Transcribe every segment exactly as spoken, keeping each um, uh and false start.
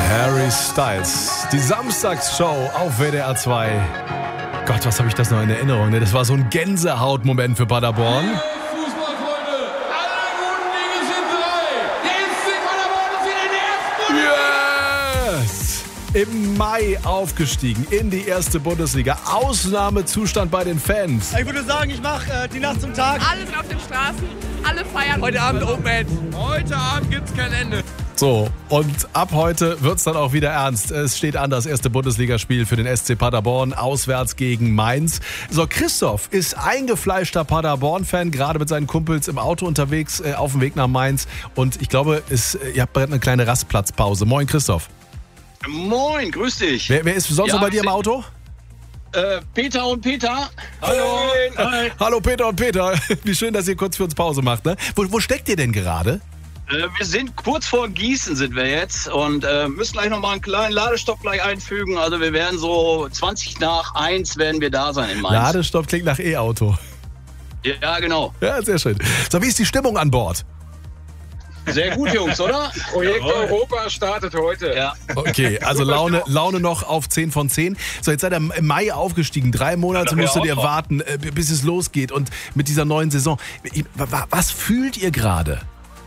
Harry Styles. Die Samstagsshow auf W D R zwei. Gott, was habe ich das noch in Erinnerung? Ne? Das war so ein Gänsehautmoment für Paderborn. Fußballfreunde, alle guten Dinge sind drei. Der S C Paderborn ist wieder in der ersten Bundesliga. Yes! Im Mai aufgestiegen in die erste Bundesliga. Ausnahmezustand bei den Fans. Ich würde sagen, ich mache äh, die Nacht zum Tag. Alle sind auf den Straßen, alle feiern. Heute Abend Open End. Heute Abend gibt's kein Ende. So, und ab heute wird's dann auch wieder ernst. Es steht an, das erste Bundesligaspiel für den S C Paderborn, auswärts gegen Mainz. So, Christoph ist eingefleischter Paderborn-Fan, gerade mit seinen Kumpels im Auto unterwegs, äh, auf dem Weg nach Mainz. Und ich glaube, es, ihr habt eine kleine Rastplatzpause. Moin, Christoph. Moin, grüß dich. Wer, wer ist sonst Ja, noch bei dir im sind- Auto? Äh, Peter und Peter. Hallo. Hi. Hallo Peter und Peter. Wie schön, dass ihr kurz für uns Pause macht. Ne? Wo, wo steckt ihr denn gerade? Äh, wir sind kurz vor Gießen sind wir jetzt und äh, müssen gleich noch mal einen kleinen Ladestopp gleich einfügen. Also wir werden so zwanzig nach eins werden wir da sein in Mainz. Ladestopp klingt nach E-Auto. Ja, genau. Ja, sehr schön. So, wie ist die Stimmung an Bord? Sehr gut, Jungs, oder? Projekt Europa startet heute. Ja. Okay, also Laune, Laune noch auf zehn von zehn. So, jetzt seid ihr im Mai aufgestiegen. Drei Monate Ja, musstet ja, ihr auch. warten, äh, bis es losgeht. Und mit dieser neuen Saison. Was fühlt ihr gerade?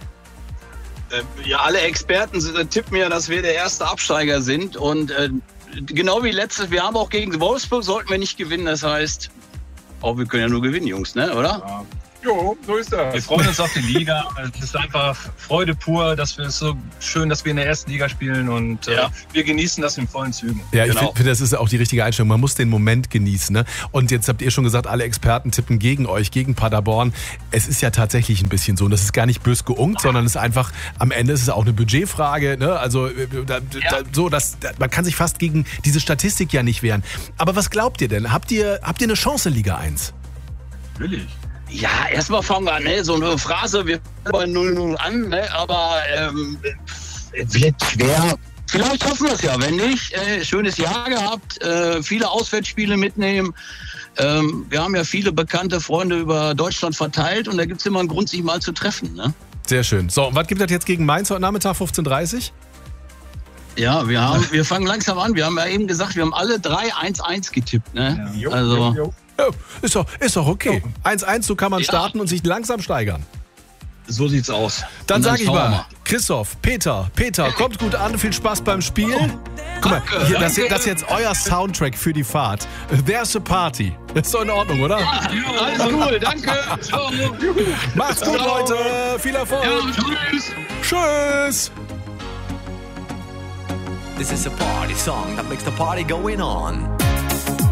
Äh, ja, alle Experten sind, äh, tippen ja, dass wir der erste Absteiger sind. Und äh, genau wie letztes, wir haben auch gegen Wolfsburg, sollten wir nicht gewinnen. Das heißt, auch wir können ja nur gewinnen, Jungs, ne? Oder? Jo, so ist das. Wir freuen uns auf die Liga. Es ist einfach Freude pur, dass wir es so schön, dass wir in der ersten Liga spielen und äh, Ja. wir genießen das in vollen Zügen. Ja, ich Genau. finde, find, das ist auch die richtige Einstellung. Man muss den Moment genießen. Ne? Und jetzt habt ihr schon gesagt, alle Experten tippen gegen euch, gegen Paderborn. Es ist ja tatsächlich ein bisschen so. Und das ist gar nicht bös geunkt, sondern es ist einfach, am Ende ist es auch eine Budgetfrage. Ne? Also äh, da, da, so, dass, da, man kann sich fast gegen diese Statistik ja nicht wehren. Aber was glaubt ihr denn? Habt ihr, habt ihr eine Chance in Liga eins? Natürlich. Ja, erstmal fangen wir an, ne? So eine Phrase, wir fangen bei null null an, ne? Aber ähm, wird schwer. Vielleicht hoffen wir es ja, wenn nicht. Äh, schönes Jahr gehabt, äh, viele Auswärtsspiele mitnehmen. Ähm, wir haben ja viele bekannte Freunde über Deutschland verteilt und da gibt es immer einen Grund, sich mal zu treffen. Ne? Sehr schön. So, und was gibt es jetzt gegen Mainz heute Nachmittag, fünfzehn Uhr dreißig? Ja, wir, haben, wir fangen langsam an. Wir haben ja eben gesagt, wir haben alle drei eins eins getippt. Ne? Jo, Also, jo, jo. Ja, ist doch, ist doch okay. eins eins, so kann man Ja. starten und sich langsam steigern. so sieht's aus. Dann Und sage ich schauen wir mal, Christoph, Peter, Peter, kommt gut an, viel Spaß beim Spiel. Guck mal, Danke, hier, das, danke. das ist jetzt euer Soundtrack für die Fahrt. There's a Party. Ist doch in Ordnung, oder? Alles cool, danke. Ciao. Macht's gut, Ciao. Leute. Viel Erfolg. Ja, tschüss. Tschüss. This is a party song that makes the party going on.